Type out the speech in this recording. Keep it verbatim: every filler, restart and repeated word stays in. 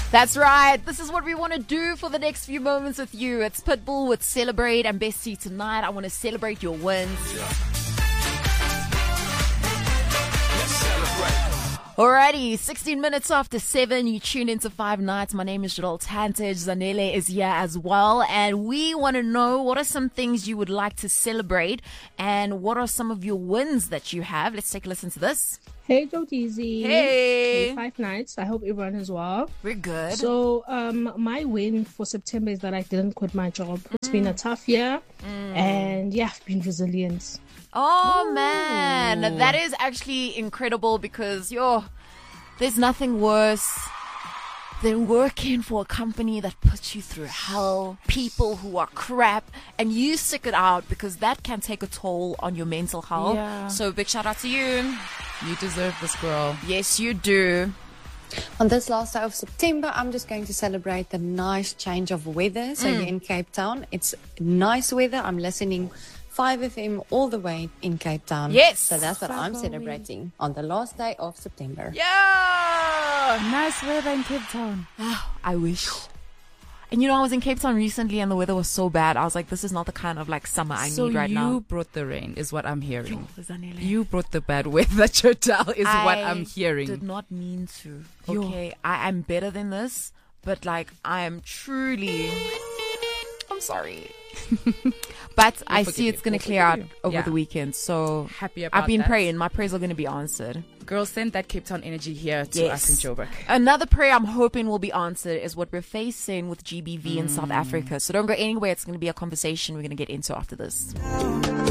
That's right. This is what we want to do for the next few moments with you. It's Pitbull with Celebrate and Bestie tonight. I want to celebrate your wins. Yeah. Let's celebrate. Alrighty, sixteen minutes after seven, you tune into Five Nights. My name is Gerald Tantage. Zanele is here as well. And we want to know what are some things you would like to celebrate and what are some of your wins that you have. Let's take a listen to this. Hey, Jotizi. Hey. Hey, Five Nights. I hope everyone is well. We're good. So, um, my win for September is that I didn't quit my job. It's mm. been a tough year, mm. and yeah, I've been resilient. Oh, Ooh. man. That is actually incredible because, yo, there's nothing worse than working for a company that puts you through hell, people who are crap, and you stick it out because that can take a toll on your mental health. Yeah. So big shout out to you. You deserve this, girl. Yes, you do. On this last day of September, I'm just going to celebrate the nice change of weather. So Mm. you're in Cape Town. It's nice weather. I'm listening five F M all the way in Cape Town. Yes. So that's what I'm Family. celebrating on the last day of September. Yeah. Nice weather in Cape Town. I wish. And you know, I was in Cape Town recently and the weather was so bad. I was like, this is not the kind of like summer I so need right you now. brought the rain, is what I'm hearing. Zanele. You brought the bad weather, Chotal, is I what I'm hearing. did not mean to. Yo. Okay, I am better than this, but like I am truly. I'm sorry, but I forgive see you. it's gonna We'll clear out forgive you. over Yeah. the weekend. So Happy about I've been that. praying. My prayers are gonna be answered. Girls, send that Cape Town energy here to Yes. us in Joburg. Another prayer I'm hoping will be answered is what we're facing with G B V in South Africa. So don't go anywhere. It's gonna be a conversation we're gonna get into after this.